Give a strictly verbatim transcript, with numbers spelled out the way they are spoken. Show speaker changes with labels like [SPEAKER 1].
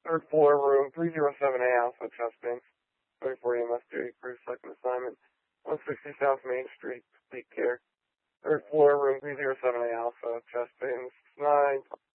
[SPEAKER 1] Third floor, room three oh seven A, Alpha, chest pains. twenty-four E M S duty, crew second assignment. one sixty South Main Street, Peak Care. Third floor, room three oh seven A, Alpha, chest pains. nine